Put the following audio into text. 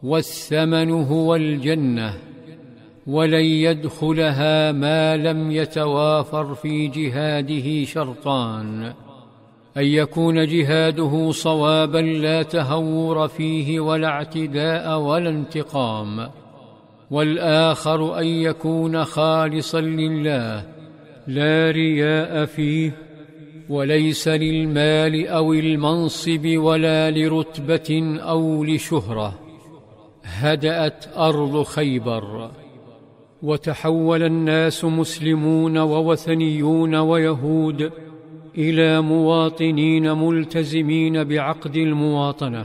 والثمن هو الجنة، ولن يدخلها ما لم يتوافر في جهاده شرطان: أن يكون جهاده صوابا لا تهور فيه ولا اعتداء ولا انتقام، والآخر أن يكون خالصا لله لا رياء فيه، وليس للمال أو المنصب ولا لرتبة أو لشهرة. هدأت أرض خيبر، وتحول الناس مسلمون ووثنيون ويهود إلى مواطنين ملتزمين بعقد المواطنة،